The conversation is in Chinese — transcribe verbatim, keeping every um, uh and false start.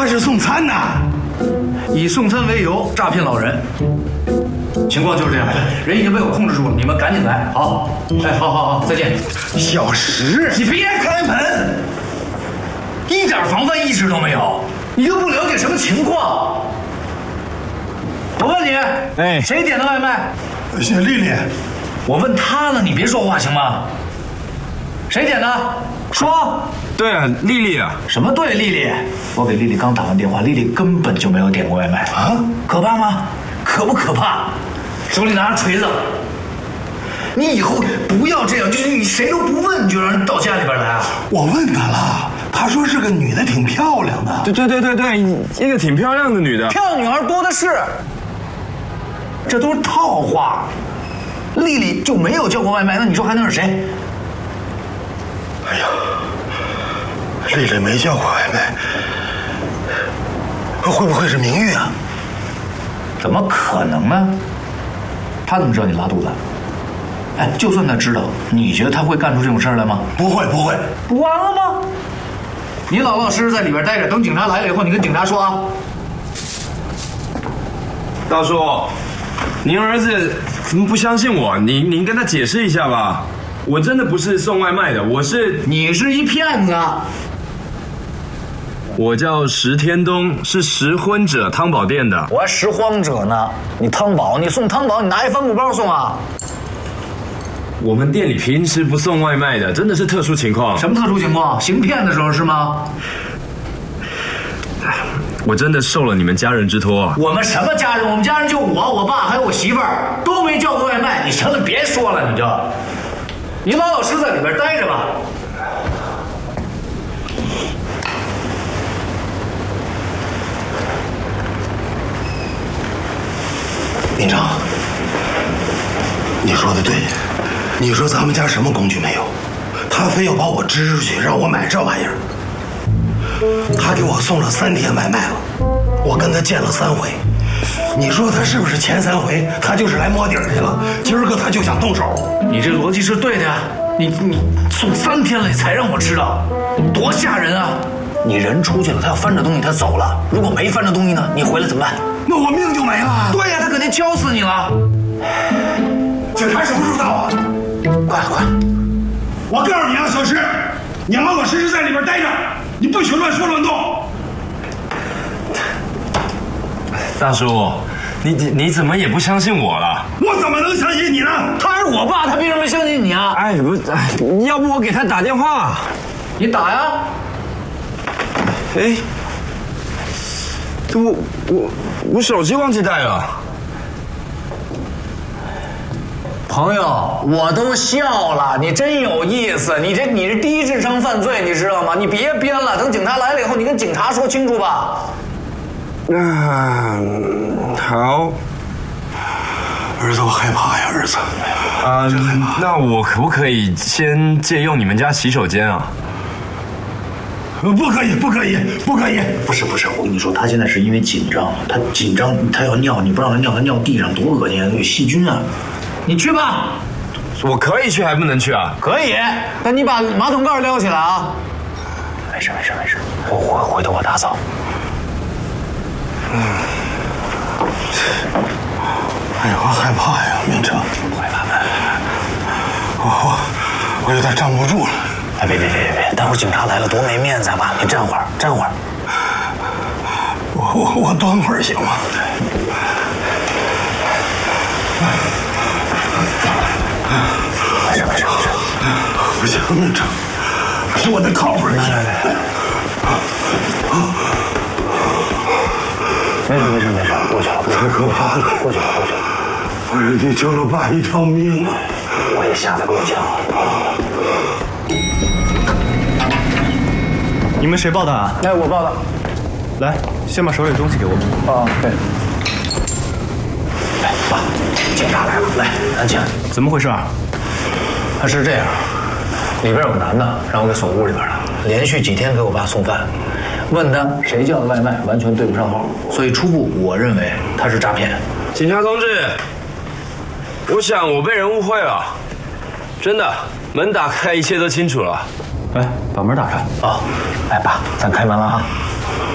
他是送餐呐， 以送餐为由诈骗老人。情况就是这样，人已经被我控制住了，你们赶紧来。好，哎，好好好，再见。 小石， 你别开门，一点防范意识都没有，你都不了解什么情况。我问你， 哎， 谁点的外卖？ 是丽丽。 我问他了，你别说话行吗？谁点的？说。 对啊，丽丽啊。 什么对，丽丽？我给丽丽刚打完电话，丽丽根本就没有点过外卖啊，可怕吗？可不可怕？手里拿着锤子。你以后不要这样，就是你谁都不问，你就让人到家里边来啊？ 我问他了，他说是个女的，挺漂亮的。 对对对对对，一个挺漂亮的女的。 漂亮女孩多的是，这都是套话。丽丽就没有叫过外卖，那你说还能是谁？ 哎呀，丽丽没叫过外卖，会不会是明玉啊？ 怎么可能呢？他怎么知道你拉肚子？哎，就算他知道，你觉得他会干出这种事儿来吗？ 不会，不会。 不完了吗？你老老实实在里边待着，等警察来了以后，你跟警察说啊。 大叔，您儿子怎么不相信我？您您跟他解释一下吧。我真的不是送外卖的，我是…… 你是一骗子。 我叫石天东，是拾荒者汤宝店的。 我还拾荒者呢，你汤宝，你送汤宝，你拿一帆布包送啊？ 我们店里平时不送外卖的，真的是特殊情况。 什么特殊情况？行骗的时候是吗？ 我真的受了你们家人之托。 我们什么家人？我们家人就我、我爸还有我媳妇儿，都没叫过外卖。你行了，别说了，你就，你老老实实在里边待着吧。 民章，你说的对，你说咱们家什么工具没有，他非要把我支出去，让我买这玩意儿。他给我送了三天外卖了，我跟他见了三回。你说他是不是前三回他就是来摸底儿去了，今儿个他就想动手？ 你这逻辑是对的呀，你你送三天了，你才让我知道，多吓人啊！你人出去了，他要翻着东西他走了，如果没翻着东西呢，你回来怎么办？ 那我命就没了。 对呀，他肯定敲死你了。 警察什么时候到啊？ 快了，快了！ 我告诉你啊，小石，你老老实实在里边待着，你不许乱说乱动。 大叔，你你你怎么也不相信我了？ 我怎么能相信你呢？ 他是我爸，他凭什么相信你啊？ 哎，不，哎，要不我给他打电话？ 你打呀！ 哎，我我我手机忘记带了。 朋友，我都笑了，你真有意思，你这你是低智商犯罪，你知道吗？你别编了，等警察来了以后，你跟警察说清楚吧。 嗯，好。 儿子，我害怕呀，儿子。 啊、嗯，那我可不可以先借用你们家洗手间啊？ 不可以，不可以，不可以！ 不是不是，我跟你说，他现在是因为紧张，他紧张，他要尿，你不让他尿，他尿地上多恶心啊，有细菌啊。你去吧。 我可以去还不能去啊？ 可以，那你把马桶盖撩起来啊。没事没事没事，我我回头我打扫。 嗯。哎呀，我害怕呀，明成。 害怕。 我我我有点站不住了。 哎，别别别别别！待会儿警察来了，多没面子吧？你站会儿，站会儿。 我我我端会儿行吗？ 没事没事没事。 不行，明成，我得靠会儿。 来来来。没事没事没事，过去了。 太可怕了！ 过去了过去了。 哎呀，你救了爸一条命啊！ 我也吓得够呛。 你们谁报的啊？ 哎，我报的。 来，先把手里的东西给我。 啊，对。哎，爸，警察来了，来，安静。 怎么回事啊？ 他是这样，里边有个男的让我给锁屋里边了，连续几天给我爸送饭，问他谁叫的外卖，完全对不上号，所以初步我认为他是诈骗。 警察同志，我想我被人误会了，真的，门打开，一切都清楚了。 来，把门打开。 哦，哎，爸，咱开门了哈。